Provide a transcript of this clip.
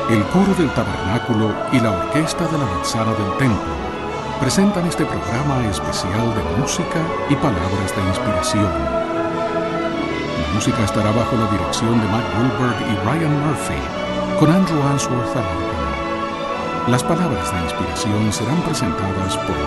El coro del tabernáculo y la orquesta de la manzana del templo presentan este programa especial de música y palabras de inspiración. La música estará bajo la dirección de Matt Goldberg y Ryan Murphy, con Andrew Answorth al órgano. Las palabras de inspiración serán presentadas por